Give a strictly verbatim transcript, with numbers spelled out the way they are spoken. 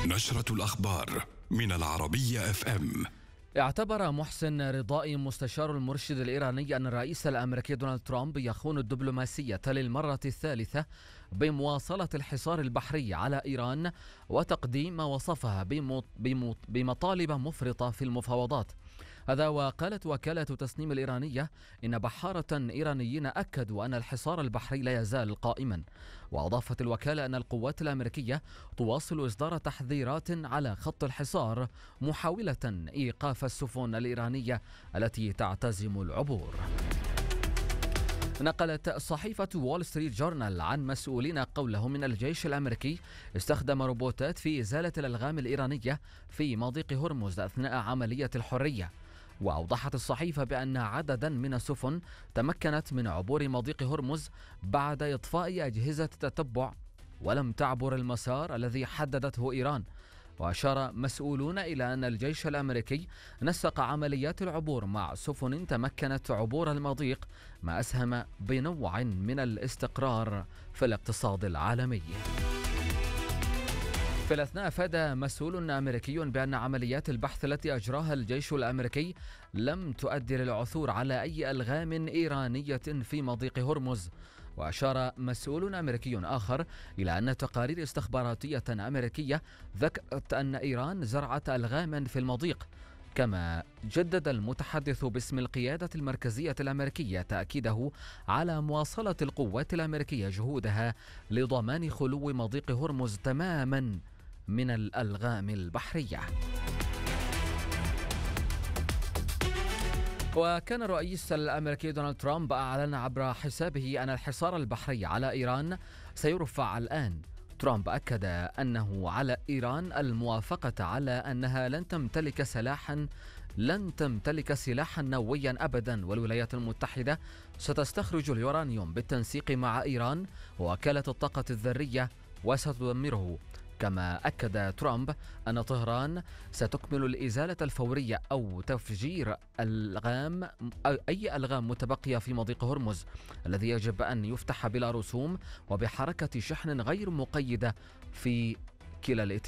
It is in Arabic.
نشرة الأخبار من العربية اف ام. اعتبر محسن رضائي مستشار المرشد الإيراني أن الرئيس الأمريكي دونالد ترامب يخون الدبلوماسية للمرة الثالثة بمواصلة الحصار البحري على إيران وتقديم ما وصفها بمطالب مفرطة في المفاوضات. هذا وقالت وكالة تسنيم الإيرانية إن بحارة إيرانيين أكدوا أن الحصار البحري لا يزال قائما. وأضافت الوكالة أن القوات الأمريكية تواصل إصدار تحذيرات على خط الحصار محاولة إيقاف السفن الإيرانية التي تعتزم العبور. نقلت صحيفة وول ستريت جورنال عن مسؤولين قولهم إن الجيش الأمريكي استخدم روبوتات في إزالة الألغام الإيرانية في مضيق هرمز أثناء عملية الحرية. وأوضحت الصحيفة بأن عددا من السفن تمكنت من عبور مضيق هرمز بعد إطفاء أجهزة التتبع ولم تعبر المسار الذي حددته إيران. وأشار مسؤولون إلى أن الجيش الأمريكي نسق عمليات العبور مع سفن تمكنت عبور المضيق، ما أسهم بنوع من الاستقرار في الاقتصاد العالمي. في الأثناء أفاد مسؤول أمريكي بأن عمليات البحث التي أجراها الجيش الأمريكي لم تؤدي للعثور على أي ألغام إيرانية في مضيق هرمز. وأشار مسؤول أمريكي آخر إلى أن تقارير استخباراتية أمريكية ذكرت أن إيران زرعت ألغاما في المضيق. كما جدد المتحدث باسم القيادة المركزية الأمريكية تأكيده على مواصلة القوات الأمريكية جهودها لضمان خلو مضيق هرمز تماما من الألغام البحرية. وكان الرئيس الأمريكي دونالد ترامب أعلن عبر حسابه أن الحصار البحري على إيران سيرفع الآن. ترامب أكد أنه على إيران الموافقة على أنها لن تمتلك سلاحا لن تمتلك سلاحا نوويا أبدا، والولايات المتحدة ستستخرج اليورانيوم بالتنسيق مع إيران ووكالة الطاقة الذرية وستدمره. كما أكد ترامب أن طهران ستكمل الإزالة الفورية أو تفجير ألغام أي ألغام متبقية في مضيق هرمز الذي يجب أن يفتح بلا رسوم وبحركة شحن غير مقيدة في كلا الاتجاهين.